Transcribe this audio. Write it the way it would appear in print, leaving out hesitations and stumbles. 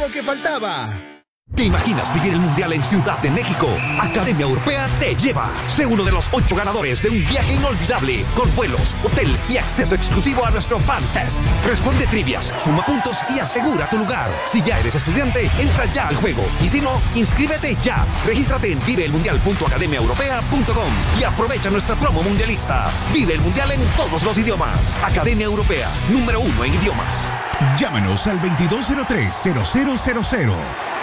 lo que faltaba. ¿Te imaginas vivir el Mundial en Ciudad de México? Academia Europea te lleva. Sé uno de los 8 ganadores de un viaje inolvidable con vuelos, hotel y acceso exclusivo a nuestro Fan Fest. Responde trivias, suma puntos y asegura tu lugar. Si ya eres estudiante, entra ya al juego. Y si no, inscríbete ya. Regístrate en viveelmundial.academiaeuropea.com y aprovecha nuestra promo mundialista. Vive el Mundial en todos los idiomas. Academia Europea, número 1 en idiomas. Llámanos al 2203-0000.